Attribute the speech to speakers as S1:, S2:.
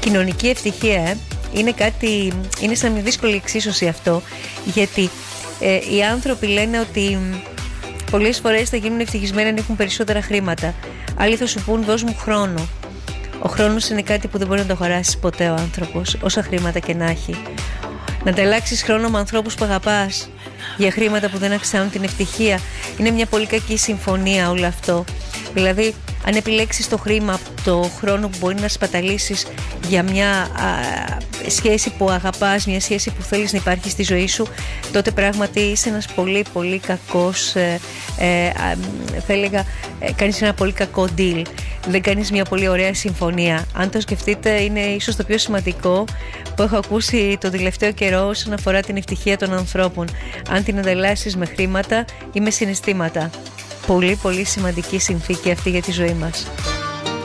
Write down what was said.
S1: Κοινωνική ευτυχία, είναι σαν μια δύσκολη εξίσωση αυτό, γιατί οι άνθρωποι λένε ότι πολλές φορές θα γίνουν ευτυχισμένοι αν έχουν περισσότερα χρήματα. Άλλοι θα σου πούν δώσ' μου χρόνο. Ο χρόνος είναι κάτι που δεν μπορεί να το αγοράσεις ποτέ ο άνθρωπος, όσα χρήματα και να έχει. Να ανταλλάξεις χρόνο με ανθρώπους που αγαπάς για χρήματα που δεν αυξάνουν την ευτυχία, είναι μια πολύ κακή συμφωνία όλο αυτό. Δηλαδή, αν επιλέξεις το χρήμα, το χρόνο που μπορεί να σπαταλήσεις για μια σχέση που αγαπάς, μια σχέση που θέλεις να υπάρχει στη ζωή σου, τότε πράγματι είσαι ένας πολύ πολύ κακός, θα έλεγα, κάνεις ένα πολύ κακό deal. Δεν κάνεις μια πολύ ωραία συμφωνία. Αν το σκεφτείτε, είναι ίσως το πιο σημαντικό που έχω ακούσει το τελευταίο καιρό όσον αφορά την ευτυχία των ανθρώπων. Αν την ανταλλάσσεις με χρήματα ή με συναισθήματα. Πολύ πολύ σημαντική συνθήκη αυτή για τη ζωή μας.